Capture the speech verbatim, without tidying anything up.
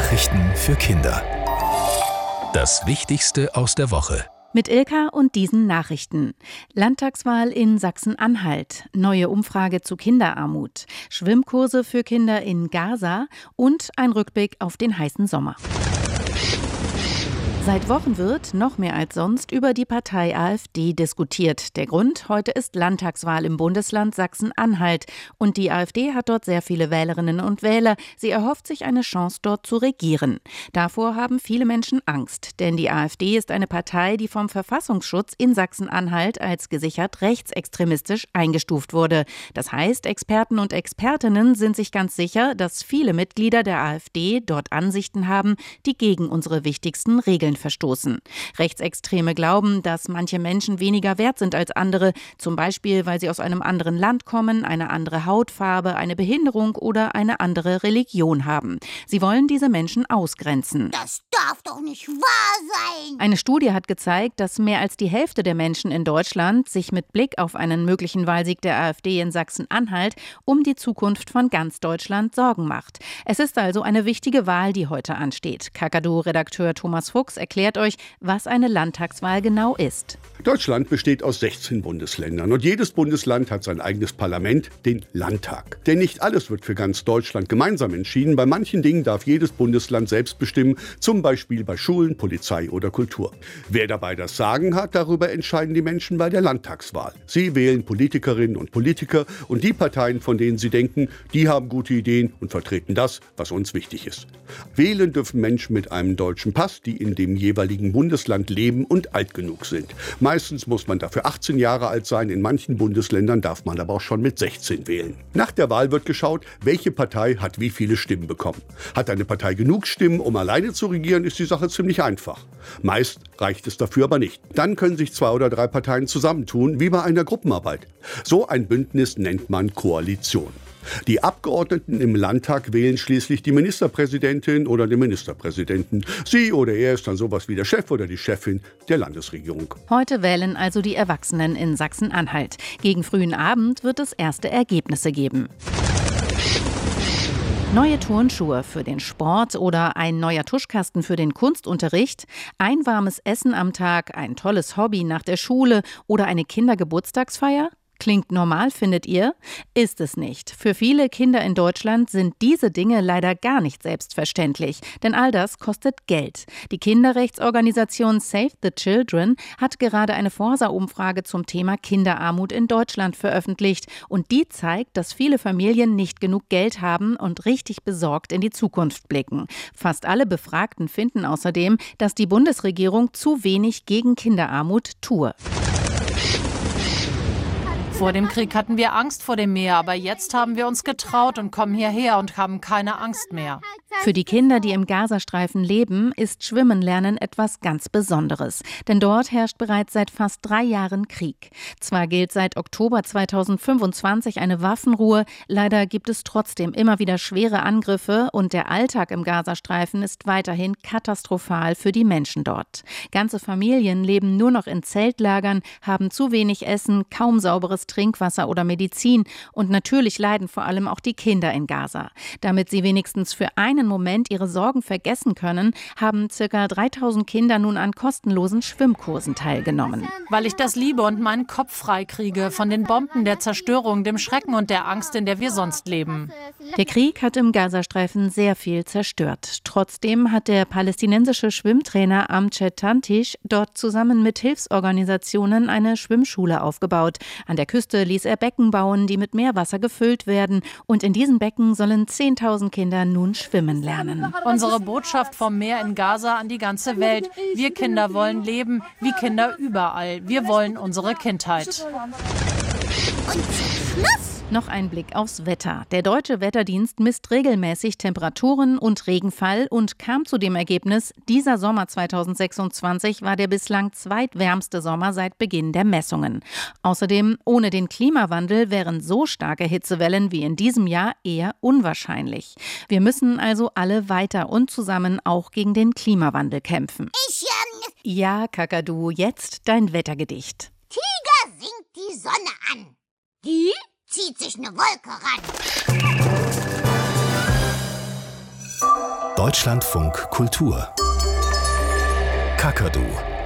Nachrichten für Kinder. Das Wichtigste aus der Woche. Mit Ilka und diesen Nachrichten. Landtagswahl in Sachsen-Anhalt, neue Umfrage zu Kinderarmut, Schwimmkurse für Kinder in Gaza und ein Rückblick auf den heißen Sommer. Seit Wochen wird, noch mehr als sonst, über die Partei AfD diskutiert. Der Grund: heute ist Landtagswahl im Bundesland Sachsen-Anhalt. Und die AfD hat dort sehr viele Wählerinnen und Wähler. Sie erhofft sich eine Chance, dort zu regieren. Davor haben viele Menschen Angst. Denn die AfD ist eine Partei, die vom Verfassungsschutz in Sachsen-Anhalt als gesichert rechtsextremistisch eingestuft wurde. Das heißt, Experten und Expertinnen sind sich ganz sicher, dass viele Mitglieder der AfD dort Ansichten haben, die gegen unsere wichtigsten Regeln verstoßen. Rechtsextreme glauben, dass manche Menschen weniger wert sind als andere, zum Beispiel, weil sie aus einem anderen Land kommen, eine andere Hautfarbe, eine Behinderung oder eine andere Religion haben. Sie wollen diese Menschen ausgrenzen. Das darf doch nicht wahr sein! Eine Studie hat gezeigt, dass mehr als die Hälfte der Menschen in Deutschland sich mit Blick auf einen möglichen Wahlsieg der AfD in Sachsen-Anhalt um die Zukunft von ganz Deutschland Sorgen macht. Es ist also eine wichtige Wahl, die heute ansteht. Kakadu-Redakteur Thomas Fuchs erklärt euch, was eine Landtagswahl genau ist. Deutschland besteht aus sechzehn Bundesländern und jedes Bundesland hat sein eigenes Parlament, den Landtag. Denn nicht alles wird für ganz Deutschland gemeinsam entschieden. Bei manchen Dingen darf jedes Bundesland selbst bestimmen, zum Beispiel bei Schulen, Polizei oder Kultur. Wer dabei das Sagen hat, darüber entscheiden die Menschen bei der Landtagswahl. Sie wählen Politikerinnen und Politiker und die Parteien, von denen sie denken, die haben gute Ideen und vertreten das, was uns wichtig ist. Wählen dürfen Menschen mit einem deutschen Pass, die in dem jeweiligen Bundesland leben und alt genug sind. Meistens muss man dafür achtzehn Jahre alt sein, in manchen Bundesländern darf man aber auch schon mit sechzehn wählen. Nach der Wahl wird geschaut, welche Partei hat wie viele Stimmen bekommen. Hat eine Partei genug Stimmen, um alleine zu regieren, ist die Sache ziemlich einfach. Meist reicht es dafür aber nicht. Dann können sich zwei oder drei Parteien zusammentun, wie bei einer Gruppenarbeit. So ein Bündnis nennt man Koalition. Die Abgeordneten im Landtag wählen schließlich die Ministerpräsidentin oder den Ministerpräsidenten. Sie oder er ist dann sowas wie der Chef oder die Chefin der Landesregierung. Heute wählen also die Erwachsenen in Sachsen-Anhalt. Gegen frühen Abend wird es erste Ergebnisse geben. Neue Turnschuhe für den Sport oder ein neuer Tuschkasten für den Kunstunterricht, ein warmes Essen am Tag, ein tolles Hobby nach der Schule oder eine Kindergeburtstagsfeier? Klingt normal, findet ihr? Ist es nicht. Für viele Kinder in Deutschland sind diese Dinge leider gar nicht selbstverständlich, denn all das kostet Geld. Die Kinderrechtsorganisation Save the Children hat gerade eine Forsa-Umfrage zum Thema Kinderarmut in Deutschland veröffentlicht und die zeigt, dass viele Familien nicht genug Geld haben und richtig besorgt in die Zukunft blicken. Fast alle Befragten finden außerdem, dass die Bundesregierung zu wenig gegen Kinderarmut tue. Vor dem Krieg hatten wir Angst vor dem Meer, aber jetzt haben wir uns getraut und kommen hierher und haben keine Angst mehr. Für die Kinder, die im Gazastreifen leben, ist Schwimmen lernen etwas ganz Besonderes. Denn dort herrscht bereits seit fast drei Jahren Krieg. Zwar gilt seit Oktober zweitausendfünfundzwanzig eine Waffenruhe, leider gibt es trotzdem immer wieder schwere Angriffe und der Alltag im Gazastreifen ist weiterhin katastrophal für die Menschen dort. Ganze Familien leben nur noch in Zeltlagern, haben zu wenig Essen, kaum sauberes Trinkwasser oder Medizin und natürlich leiden vor allem auch die Kinder in Gaza. Damit sie wenigstens für einen Moment ihre Sorgen vergessen können, haben ca. dreitausend Kinder nun an kostenlosen Schwimmkursen teilgenommen. Weil ich das liebe und meinen Kopf frei kriege von den Bomben, der Zerstörung, dem Schrecken und der Angst, in der wir sonst leben. Der Krieg hat im Gazastreifen sehr viel zerstört. Trotzdem hat der palästinensische Schwimmtrainer Amjad Tantish dort zusammen mit Hilfsorganisationen eine Schwimmschule aufgebaut. An der Küste ließ er Becken bauen, die mit Meerwasser gefüllt werden. Und in diesen Becken sollen zehntausend Kinder nun schwimmen lernen. Unsere Botschaft vom Meer in Gaza an die ganze Welt. Wir Kinder wollen leben, wie Kinder überall. Wir wollen unsere Kindheit. Und zum Schluss noch ein Blick aufs Wetter. Der Deutsche Wetterdienst misst regelmäßig Temperaturen und Regenfall und kam zu dem Ergebnis, dieser Sommer zweitausendsechsundzwanzig war der bislang zweitwärmste Sommer seit Beginn der Messungen. Außerdem, ohne den Klimawandel wären so starke Hitzewellen wie in diesem Jahr eher unwahrscheinlich. Wir müssen also alle weiter und zusammen auch gegen den Klimawandel kämpfen. Ich, ähm... Ja, Kakadu, jetzt dein Wettergedicht. Tiger singt die Sonne an. Die zieht sich eine Wolke ran. Deutschlandfunk Kultur Kakadu